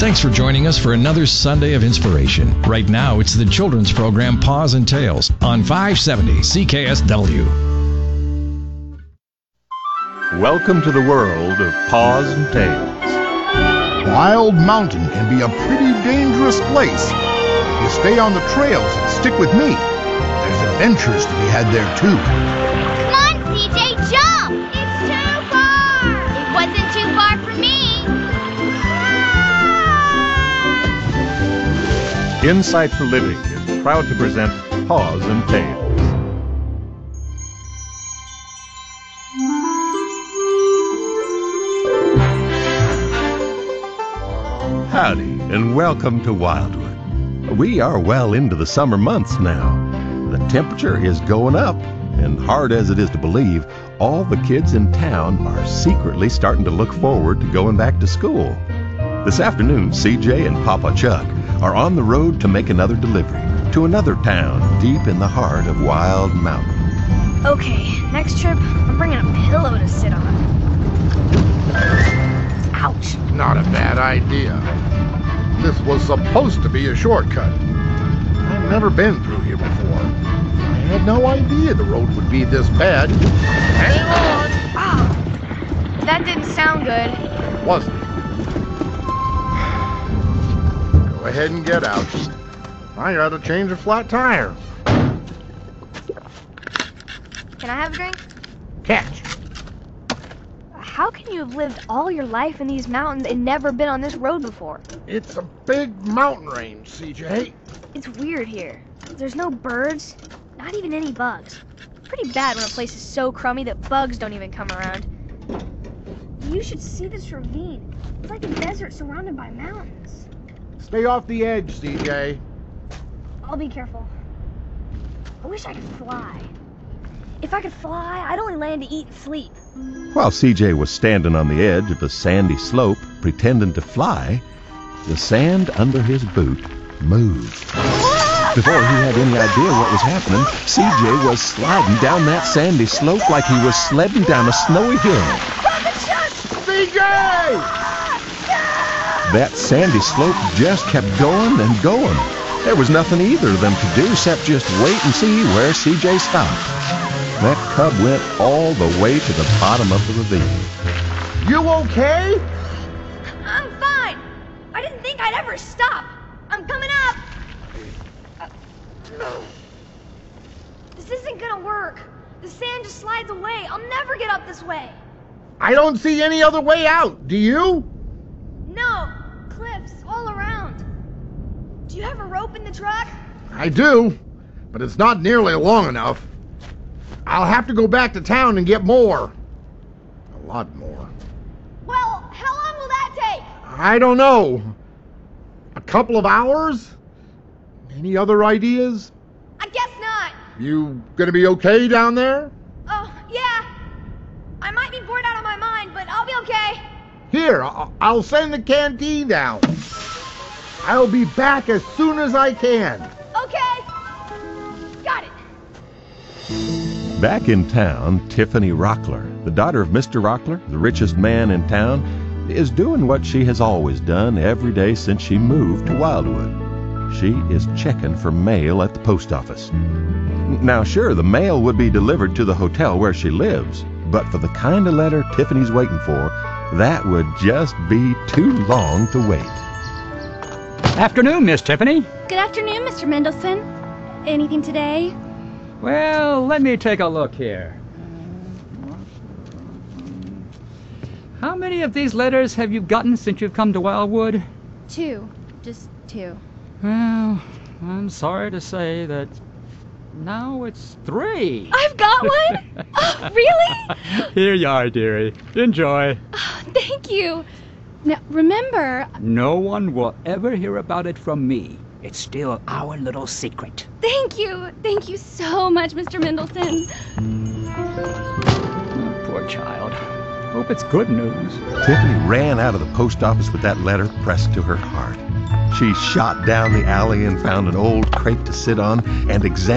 Thanks for joining us for another Sunday of inspiration. Right now, it's the children's program Paws and Tales on 570 CKSW. Welcome to the world of Paws and Tales. Wild Mountain can be a pretty dangerous place. If you stay on the trails and stick with me, there's adventures to be had there too. Come on, CJ, jump! It's too far! It wasn't too far for me! Insight for Living is proud to present Paws and Tales. Howdy, and welcome to Wildwood. We are well into the summer months now. The temperature is going up, and hard as it is to believe, all the kids in town are secretly starting to look forward to going back to school. This afternoon, CJ and Papa Chuck are on the road to make another delivery to another town deep in the heart of Wild Mountain. Okay, next trip, I'm bringing a pillow to sit on. Ouch. Not a bad idea. This was supposed to be a shortcut. I've never been through here before. I had no idea the road would be this bad. Hang on! Ah, that didn't sound good. Wasn't it? Go ahead and get out. I gotta change a flat tire. Can I have a drink? Catch. How can you have lived all your life in these mountains and never been on this road before? It's a big mountain range, CJ. It's weird here. There's no birds, not even any bugs. Pretty bad when a place is so crummy that bugs don't even come around. You should see this ravine. It's like a desert surrounded by mountains. Stay off the edge, CJ. I'll be careful. I wish I could fly. If I could fly, I'd only land to eat and sleep. While CJ was standing on the edge of a sandy slope, pretending to fly, the sand under his boot moved. Before he had any idea what was happening, CJ was sliding down that sandy slope like he was sledding down a snowy hill. CJ! That sandy slope just kept going and going. There was nothing either of them could do except just wait and see where CJ stopped. That cub went all the way to the bottom of the ravine. You okay? I'm fine. I didn't think I'd ever stop. I'm coming up. This isn't gonna work. The sand just slides away. I'll never get up this way. I don't see any other way out. Do you? No, cliffs all around. Do you have a rope in the truck? I do, but it's not nearly long enough. I'll have to go back to town and get more. A lot more. Well, how long will that take? I don't know. A couple of hours? Any other ideas? I guess not. You gonna be okay down there? Oh, yeah. I might be bored out of my mind, but I'll be okay. Here, I'll send the canteen down. I'll be back as soon as I can. Okay. Got it. Back in town, Tiffany Rockler, the daughter of Mr. Rockler, the richest man in town, is doing what she has always done every day since she moved to Wildwood. She is checking for mail at the post office. Now, sure, the mail would be delivered to the hotel where she lives, but for the kind of letter Tiffany's waiting for, that would just be too long to wait. Afternoon, Miss Tiffany. Good afternoon, Mr. Mendelson. Anything today? Well, let me take a look here. How many of these letters have you gotten since you've come to Wildwood? 2. Just 2. Well, I'm sorry to say that now it's 3. I've got one? Oh, really? Here you are, dearie. Enjoy. Oh, thank you. Now, remember... No one will ever hear about it from me. It's still our little secret. Thank you. Thank you so much, Mr. Mendelson. Oh, poor child. Hope it's good news. Tiffany ran out of the post office with that letter pressed to her heart. She shot down the alley and found an old crate to sit on and examined